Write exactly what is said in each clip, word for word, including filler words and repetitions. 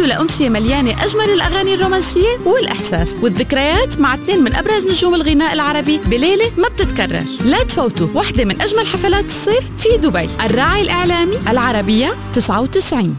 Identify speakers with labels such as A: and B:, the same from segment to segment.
A: تعودوا لأمسية مليانة أجمل الأغاني الرومانسية والإحساس والذكريات مع اثنين من أبرز نجوم الغناء العربي بليلة ما بتتكرر. لا تفوتوا واحدة من أجمل حفلات الصيف في دبي. الراعي الإعلامي العربية تسعة وتسعين.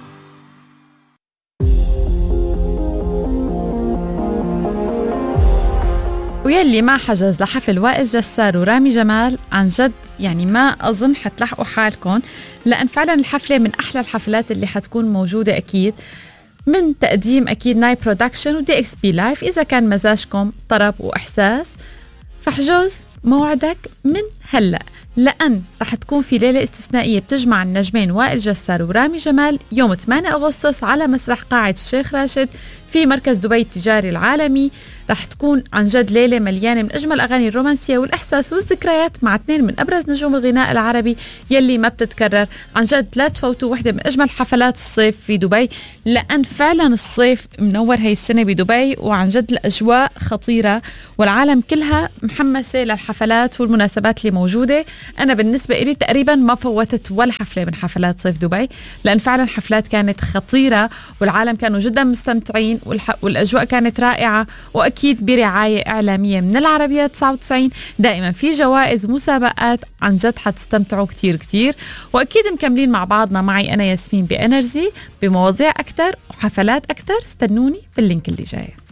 A: ويلي ما حجز لحفل وائل جسار ورامي جمال عن جد يعني ما أظن حتلحقوا حالكم، لأن فعلا الحفلة من أحلى الحفلات اللي حتكون موجودة أكيد، من تقديم أكيد ناي برودكشن ودي إكس بي لايف. إذا كان مزاجكم طرب وإحساس فحجوز موعدك من هلأ، لأن رح تكون في ليلة استثنائية بتجمع النجمين وائل جسار ورامي جمال يوم ثمانية أغسطس على مسرح قاعة الشيخ راشد في مركز دبي التجاري العالمي. رح تكون عن جد ليلة مليانة من أجمل أغاني الرومانسية والإحساس والذكريات مع اثنين من أبرز نجوم الغناء العربي يلي ما بتتكرر. عن جد لا تفوتوا واحدة من أجمل حفلات الصيف في دبي، لأن فعلا الصيف منور هاي السنة بدبي، وعن جد الأجواء خطيرة والعالم كلها محمسة للحفلات والمناسبات اللي موجودة. أنا بالنسبة إلي تقريبا ما فوتت ولا حفلة من حفلات صيف دبي، لأن فعلا حفلات كانت خطيرة والعالم كانوا جدا مستمتعين والأجواء كانت رائعة، وأكيد برعاية إعلامية من العربية تسعة وتسعين. دائما في جوائز مسابقات، عن جد حتستمتعوا كتير كتير. وأكيد مكملين مع بعضنا معي أنا ياسمين بإنرجي بمواضيع أكتر وحفلات أكتر. استنوني في اللينك اللي جاي.